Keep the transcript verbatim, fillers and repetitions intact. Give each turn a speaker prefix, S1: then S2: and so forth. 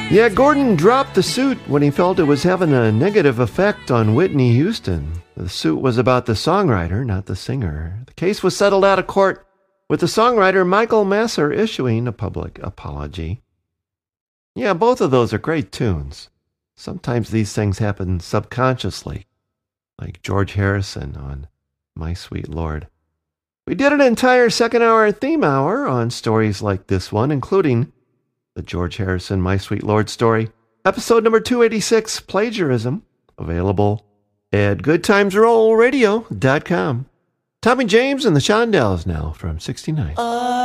S1: Yeah, Gordon dropped the suit when he felt it was having a negative effect on Whitney Houston. The suit was about the songwriter, not the singer. The case was settled out of court, with the songwriter Michael Masser issuing a public apology. Yeah, both of those are great tunes. Sometimes these things happen subconsciously, like George Harrison on My Sweet Lord. We did an entire second-hour theme hour on stories like this one, including the George Harrison My Sweet Lord story, episode number two eighty-six, Plagiarism, available at good times roll radio dot com. Tommy James and the Shondells now from sixty-nine. Uh.